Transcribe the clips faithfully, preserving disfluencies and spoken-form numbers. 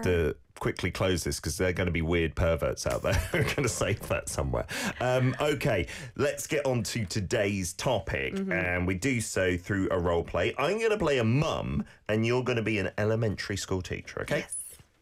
to quickly close this because they're going to be weird perverts out there who are going to save that somewhere. Um, okay, let's get on to today's topic. Mm-hmm. And we do so through a role play. I'm going to play a mum and you're going to be an elementary school teacher, okay? Yes.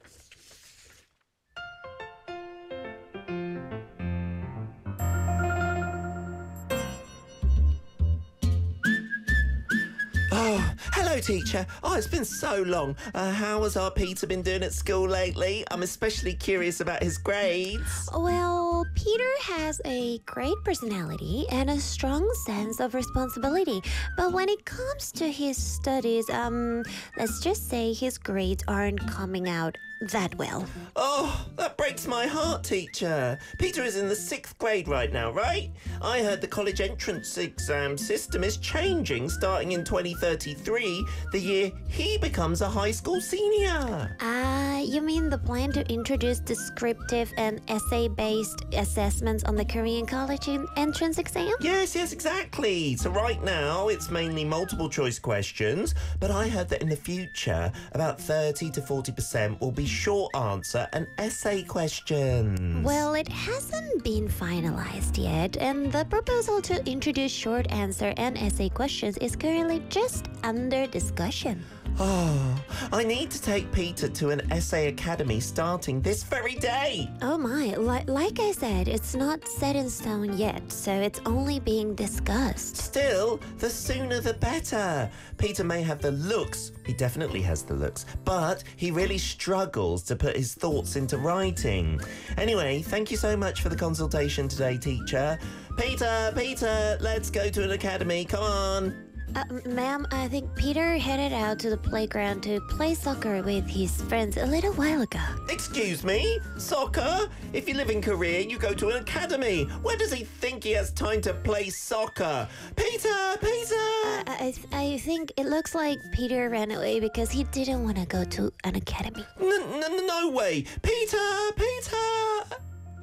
Oh, hello, teacher. Oh, it's been so long. Uh, how has our Peter been doing at school lately? I'm especially curious about his grades. Well, Peter has a great personality and a strong sense of responsibility. But when it comes to his studies, um, let's just say his grades aren't coming out that well. Oh, that breaks my heart, teacher. Peter is in the sixth grade right now, right? I heard the college entrance exam system is changing starting in twenty thirty-three, the year he becomes a high school senior. Ah, uh, you mean the plan to introduce descriptive and essay-based assessments on the Korean college entrance exam? Yes, yes, exactly. So right now, it's mainly multiple choice questions, but I heard that in the future, about thirty to forty percent will be short answer and essay questions. Well, it hasn't been finalized yet, and the proposal to introduce short answer and essay questions is currently just under discussion. Oh, I need to take Peter to an essay academy starting this very day. Oh my, li- like I said, it's not set in stone yet, so it's only being discussed. Still, the sooner the better. Peter may have the looks, he definitely has the looks, but he really struggles to put his thoughts into writing. Anyway, thank you so much for the consultation today, teacher. Peter, Peter, let's go to an academy, come on. Uh, ma'am, I think Peter headed out to the playground to play soccer with his friends a little while ago. Excuse me? Soccer? If you live in Korea, you go to an academy. Where does he think he has time to play soccer? Peter! Peter! Uh, I, I think it looks like Peter ran away because he didn't want to go to an academy. N- n- no way! Peter! Peter!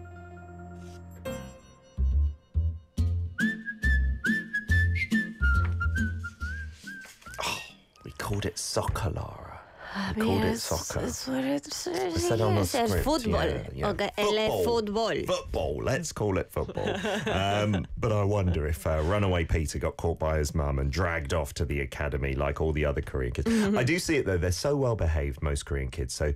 We called it soccer, Laura. We called it soccer. That's what it says. It's said on the says script, football. yeah, yeah. Okay, football. football. Football. Let's call it football. um, but I wonder if uh, runaway Peter got caught by his mum and dragged off to the academy like all the other Korean kids. Mm-hmm. I do see it, though. They're so well behaved, most Korean kids. So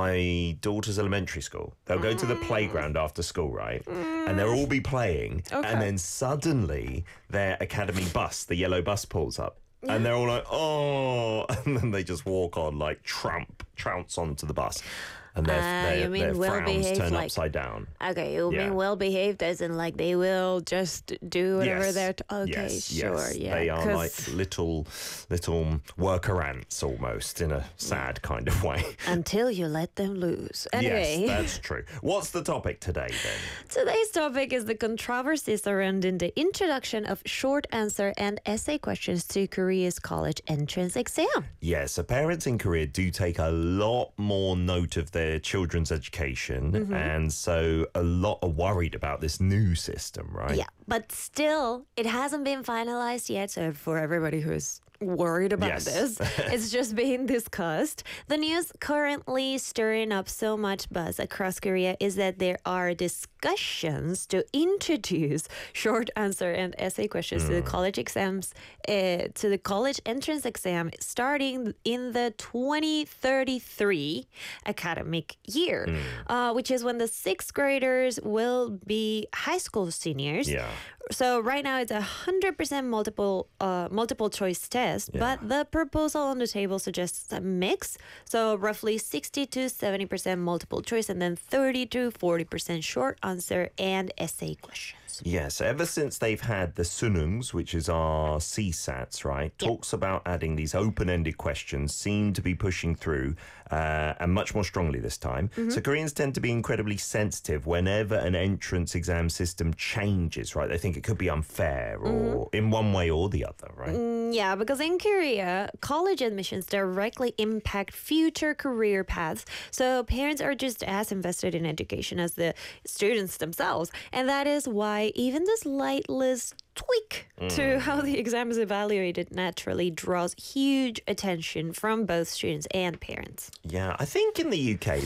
my daughter's elementary school, they'll go to the playground after school, right? Mm. And they'll all be playing. Okay. And then suddenly their academy bus, the yellow bus, pulls up. Yeah. And they're all like, oh, and then they just walk on like Trump, trounce onto the bus. And their, uh, their, you mean their well frowns behaved, turn like, upside down. Okay, you yeah. mean well behaved as in like they will just do whatever yes. they're... T- okay, yes. sure, yes. yeah. They are like little, little worker ants almost in a sad kind of way. Until you let them loose. Anyway. Yes, that's true. What's the topic today then? Today's topic is the controversies surrounding the introduction of short answer and essay questions to Korea's college entrance exam. Yes, so parents in Korea do take a lot more note of their children's education, mm-hmm. and so a lot are worried about this new system, right? Yeah, but still, it hasn't been finalized yet, so for everybody who's worried about yes. this, it's just being discussed. The news currently stirring up so much buzz across Korea is that there are discussions to introduce short answer and essay questions mm. to the college exams, uh, to the college entrance exam starting in the twenty thirty-three academic year, mm. uh, which is when the sixth graders will be high school seniors. Yeah. So right now it's a hundred percent multiple uh, multiple choice test, yeah. but the proposal on the table suggests a mix. So roughly sixty to seventy percent multiple choice, and then thirty to forty percent short answer and essay questions. Yes, ever since they've had the sunungs, which is our C SATs, right, yep. talks about adding these open-ended questions, seem to be pushing through, uh, and much more strongly this time. Mm-hmm. So Koreans tend to be incredibly sensitive whenever an entrance exam system changes, right? They think it could be unfair or mm-hmm. in one way or the other, right? Mm, yeah, because in Korea, college admissions directly impact future career paths. So parents are just as invested in education as the students themselves. And that is why even the slightest tweak mm. to how the exam is evaluated naturally draws huge attention from both students and parents. Yeah, I think in the U K,